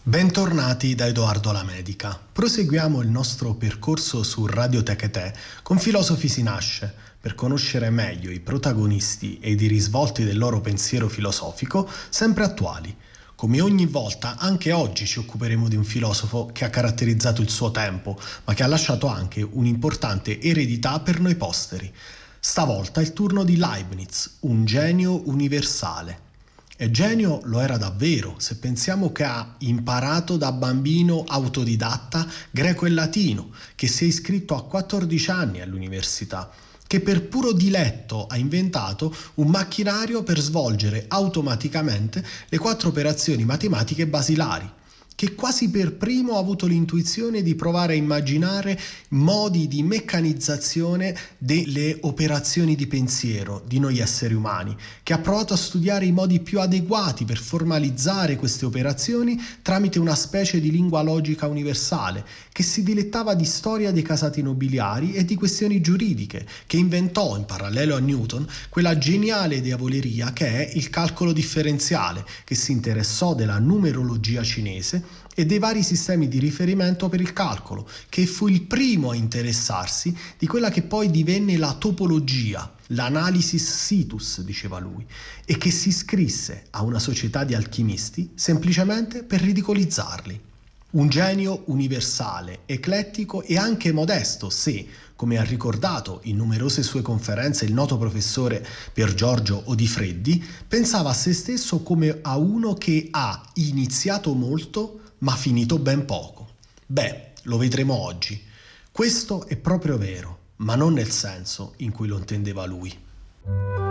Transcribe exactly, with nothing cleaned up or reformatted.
Bentornati da Edoardo Lamedica. Proseguiamo il nostro percorso su Radio Techetè con Filosofi si nasce, per conoscere meglio i protagonisti ed i risvolti del loro pensiero filosofico sempre attuali. Come ogni volta, anche oggi ci occuperemo di un filosofo che ha caratterizzato il suo tempo, ma che ha lasciato anche un'importante eredità per noi posteri. Stavolta è il turno di Leibniz, un genio universale. E genio lo era davvero, se pensiamo che ha imparato da bambino autodidatta greco e latino, che si è iscritto a quattordici anni all'università, che per puro diletto ha inventato un macchinario per svolgere automaticamente le quattro operazioni matematiche basilari, che quasi per primo ha avuto l'intuizione di provare a immaginare modi di meccanizzazione delle operazioni di pensiero di noi esseri umani, che ha provato a studiare i modi più adeguati per formalizzare queste operazioni tramite una specie di lingua logica universale, che si dilettava di storia dei casati nobiliari e di questioni giuridiche, che inventò, in parallelo a Newton, quella geniale diavoleria che è il calcolo differenziale, che si interessò della numerologia cinese e dei vari sistemi di riferimento per il calcolo, che fu il primo a interessarsi di quella che poi divenne la topologia, l'analysis situs, diceva lui, e che si iscrisse a una società di alchimisti semplicemente per ridicolizzarli. Un genio universale, eclettico e anche modesto se, come ha ricordato in numerose sue conferenze il noto professore Pier Giorgio Odifreddi, pensava a se stesso come a uno che ha iniziato molto ma finito ben poco. Beh, lo vedremo oggi. Questo è proprio vero, ma non nel senso in cui lo intendeva lui.